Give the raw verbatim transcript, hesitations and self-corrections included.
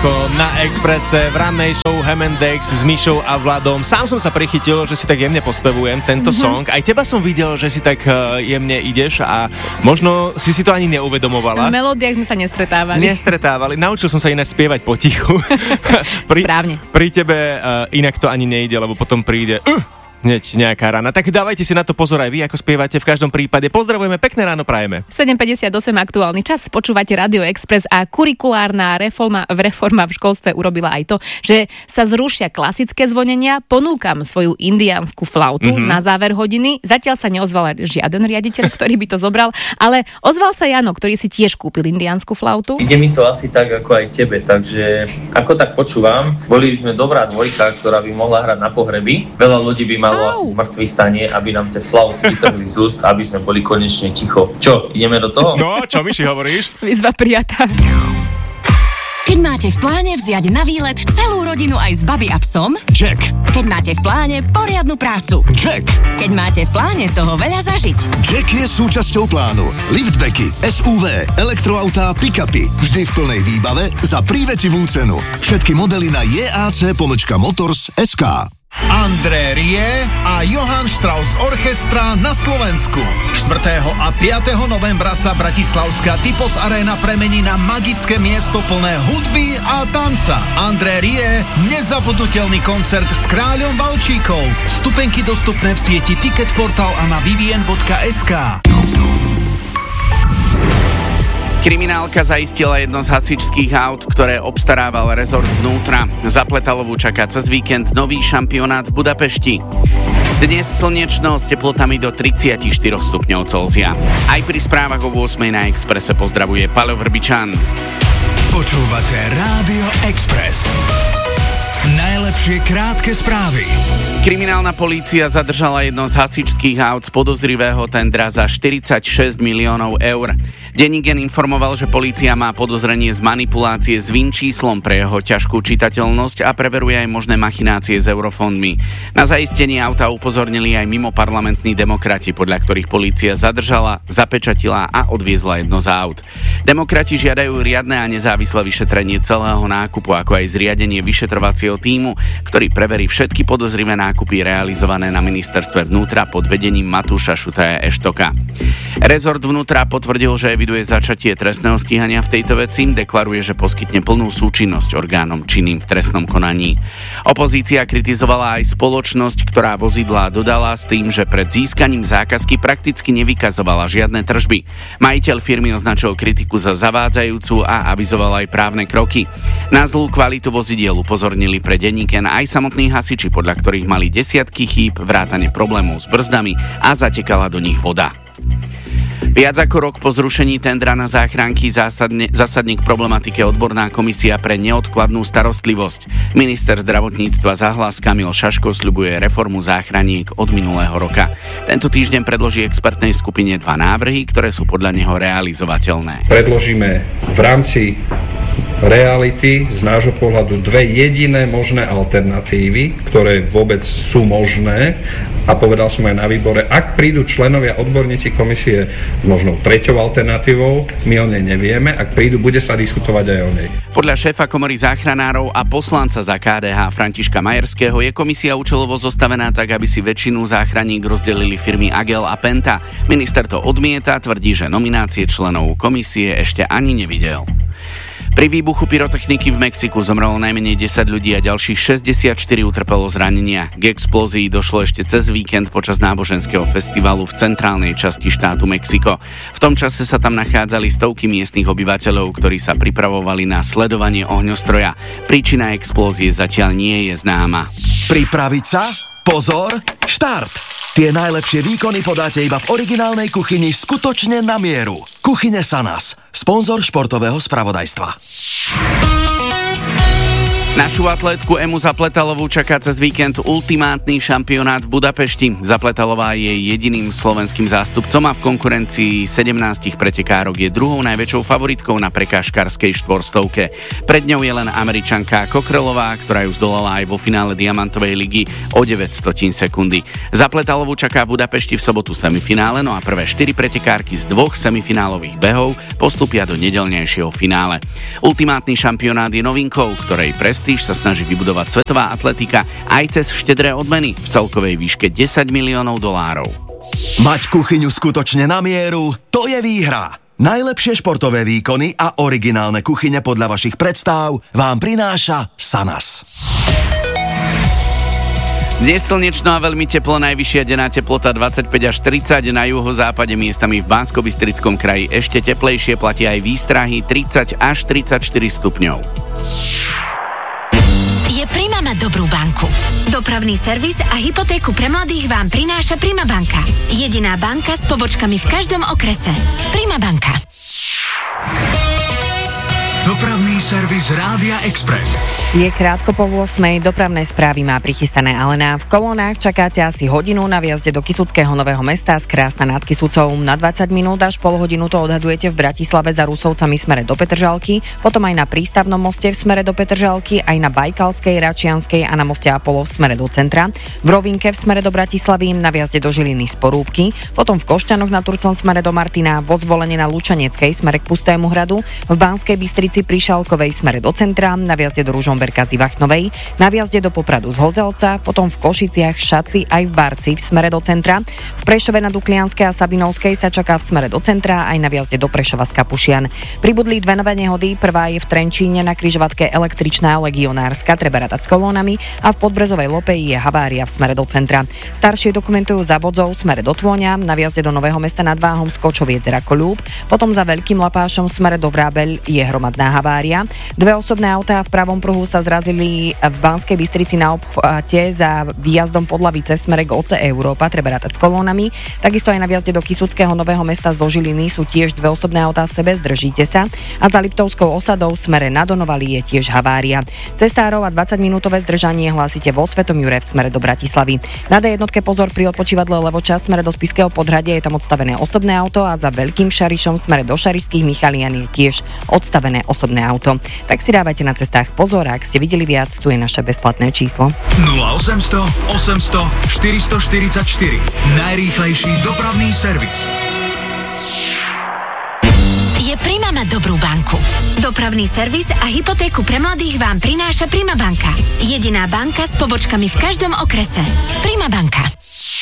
Ránko na Expresse v rannej show Ham and Dex s Mišou a Vladom. Sám som sa prichytil, že si tak jemne pospevujem tento mm-hmm. song. Aj teba som videl, že si tak uh, jemne ideš a možno si si to ani neuvedomovala. V melódiách sme sa nestretávali. Nestretávali. Naučil som sa ináč spievať potichu. pri, Správne. Pri tebe uh, inak to ani nejde, lebo potom príde... Uh, hneď nejaká rána. Tak dávajte si na to pozor aj vy, ako spievate v každom prípade. Pozdravujeme, pekné ráno prajeme. sedem päťdesiatosem aktuálny čas, počúvate Radio Express a kurikulárna reforma, reforma v školstve urobila aj to, že sa zrušia klasické zvonenia. Ponúkam svoju indiánsku flautu mm-hmm. na záver hodiny. Zatiaľ sa neozval žiaden riaditeľ, ktorý by to zobral, ale ozval sa Jano, ktorý si tiež kúpil indiánsku flautu. Ide mi to asi tak, ako aj tebe, takže ako tak počúvam, boli by sme dobrá dvojka, ktorá by mohla hrať na pohreby. Veľa ľudí by mal asi zmrtvý stanie, aby nám tie flauty vytrhli z úst, aby sme boli konečne ticho. Čo, ideme do toho? No, čo Miši hovoríš? Výzva prijatá. Keď máte v pláne vziať na výlet celú rodinu aj s babi a psom? Check. Keď máte v pláne poriadnu prácu? Check. Keď máte v pláne toho veľa zažiť? Check je súčasťou plánu. Liftbacky, es ú vé, elektroautá, pick-upy. Vždy v plnej výbave za prívetivú cenu. Všetky modely na jac pomlčka motors bodka es ká. André Rie a Johann Strauss Orchestra na Slovensku. štvrtého a piateho novembra sa bratislavská Typos Arena premení na magické miesto plné hudby a tanca. André Rie, nezabudnutelný koncert s Kráľom Valčíkov. Vstupenky dostupné v sieti Ticketportal a na vivien bodka es ká. Kriminálka zaistila jedno z hasičských aut, ktoré obstarával rezort Vnútra. Za Pletalovú čaká cez víkend nový šampionát v Budapešti. Dnes slnečno s teplotami do tridsaťštyri stupňov Celzia. Aj pri správach o ôsmej na Expresse pozdravuje Paľo Vrbičan. Počúvate Rádio Express. Najlepšie krátke správy. Kriminálna polícia zadržala jedno z hasičských aut z podozrivého tendra za štyridsaťšesť miliónov eur. Denník N informoval, že polícia má podozrenie z manipulácie s VIN číslom pre jeho ťažkú čitateľnosť a preveruje aj možné machinácie s eurofondmi. Na zaistenie auta upozornili aj mimoparlamentní demokrati, podľa ktorých polícia zadržala, zapečatila a odviezla jedno z aut. Demokrati žiadajú riadne a nezávislé vyšetrenie celého nákupu, ako aj zriadenie vyšetrovacieho tímu, ktorý preverí všetky podozrivé nákupy realizované na ministerstve vnútra pod vedením Matúša Šutaja Eštoka. Rezort vnútra potvrdil, že eviduje začatie trestného stíhania v tejto veci, deklaruje, že poskytne plnú súčinnosť orgánom činným v trestnom konaní. Opozícia kritizovala aj spoločnosť, ktorá vozidlá dodala s tým, že pred získaním zákazky prakticky nevykazovala žiadne tržby. Majiteľ firmy označil kritiku za zavádzajúcu a avizoval aj právne kroky. Na zlú kvalitu vozidiel upozornili pre denník N aj samotní hasiči, podľa ktorých mali desiatky chýb, vrátane problémov s brzdami a zatekala do nich voda. Viac ako rok po zrušení tendra na záchranky zásadne, zasadne k problematike odborná komisia pre neodkladnú starostlivosť. Minister zdravotníctva za Hlas Kamil Šaško sľubuje reformu záchraniek od minulého roka. Tento týždeň predloží expertnej skupine dva návrhy, ktoré sú podľa neho realizovateľné. Predložíme v rámci reality z nášho pohľadu dve jediné možné alternatívy, ktoré vôbec sú možné, a povedal som aj na výbore, ak prídu členovia odborníci komisie možno treťou alternatívou, my o nej nevieme, ak prídu, bude sa diskutovať aj o nej. Podľa šéfa komory záchranárov a poslanca za ká dé há Františka Majerského je komisia účelovo zostavená tak, aby si väčšinu záchraník rozdelili firmy Agel a Penta. Minister to odmieta, tvrdí, že nominácie členov komisie ešte ani nevidel. Pri výbuchu pyrotechniky v Mexiku zomrelo najmenej desať ľudí a ďalších šesťdesiatštyri utrpelo zranenia. K explózii došlo ešte cez víkend počas náboženského festivalu v centrálnej časti štátu Mexiko. V tom čase sa tam nachádzali stovky miestnych obyvateľov, ktorí sa pripravovali na sledovanie ohňostroja. Príčina explózie zatiaľ nie je známa. Pripraviť sa? Pozor, štart! Tie najlepšie výkony podáte iba v originálnej kuchyni skutočne na mieru. Kuchyne Sanas, sponzor športového spravodajstva. Našu atlétku Emu Zapletalovú čaká cez víkend ultimátny šampionát v Budapešti. Zapletalová je jediným slovenským zástupcom a v konkurencii sedemnástich pretekárok je druhou najväčšou favoritkou na prekážkarskej štvorstovke. Pred ňou je len Američanka Kokrelová, ktorá ju zdolala aj vo finále Diamantovej ligy o deväť stotín sekundy. Zapletalovú čaká v Budapešti v sobotu semifinále, no a prvé štyri pretekárky z dvoch semifinálových behov postupia do nedeľnejšieho finále. Ultimátny šampionát je novinkou, ktorej prestíž sa snaží vybudovať svetová atletika aj cez štedré odmeny v celkovej výške desať miliónov dolárov. Mať kuchyňu skutočne na mieru, to je výhra. Najlepšie športové výkony a originálne kuchyne podľa vašich predstáv vám prináša Sanas. Dnes slnečno a veľmi teplo, najvyššia denná teplota dvadsaťpäť až tridsať, na juhozápade miestami v Banskobystrickom kraji ešte teplejšie, platia aj výstrahy tridsať až tridsaťštyri stupňov. Je Prima mať dobrú banku. Dopravný servis a hypotéku pre mladých vám prináša Prima banka. Jediná banka s pobočkami v každom okrese. Prima banka. Dopravný servis Rádia Express. Je krátko po ôsmej, dopravné správy má prichystané Alena. V kolónach čakáte asi hodinu na vjazde do Kysuckého Nového Mesta z Krásna nad Kysucou. Na dvadsať minút až pol hodinu to odhadujete v Bratislave za Rusovcami smere do Petržalky, potom aj na Prístavnom moste v smere do Petržalky, aj na Bajkalskej, Račianskej a na moste Apollo v smere do centra. V Rovinke v smere do Bratislavy, na vjazde do Žiliny z Porúbky, potom v Košťanoch na Turcom smere do Martina, vo Zvolene na Lučaneckej smere k Pustému hradu, v Banskej Bystrici pri Šalkovej smere do centra, na vjazde do Ružomberka z Ivachnovej, na vjazde do Popradu z Hozelca, potom v Košiciach, Šaci aj v Barci v smere do centra. V Prešove na Duklianskej a Sabinovskej sa čaká v smere do centra aj na vjazde do Prešova z Kapušian. Pribudli dve nové nehody, prvá je v Trenčíne na križovatke Električná a Legionárska, treba rátať s kolónami, a v Podbrezovej Lopeji je havária v smere do centra. Staršie dokumentujú za Bodzou v smere do Tvoňa, na vjazde do Nového Mesta nad Váhom z Kočoviec Rakoľúb, potom za Veľkým Lapášom v smere do Vrábeľ je hromadná havária. Dve osobné autá v pravom pruhu sa zrazili v Banskej Bystrici na obchvate za výjazdom pod Lavice v smere k ó cé Európa, treba rátať s kolónami. Takisto aj na vjazde do Kysuckého Nového Mesta zo Žiliny sú tiež dve osobné autá v sebe, zdržíte sa. A za Liptovskou osadou v smere na Donovali je tiež havária. Cestárov a dvadsaťminútové zdržanie hlásite vo Svetom Jure v smere do Bratislavy. Na dé jednotke pozor pri odpočívadle Levoča v smere do Spišského Podhradia, je tam odstavené osobné auto, a za Veľkým Šarišom v smere do Šarišských Michalian je tiež odstavené osobné auto. Tak si dávajte na cestách pozor, ak ste videli viac, tu je naše bezplatné číslo. nula osemsto osemsto štyristoštyridsaťštyri. Najrýchlejší dopravný servis. Je Prima mať dobrú banku. Dopravný servis a hypotéku pre mladých vám prináša Prima banka. Jediná banka s pobočkami v každom okrese. Prima banka.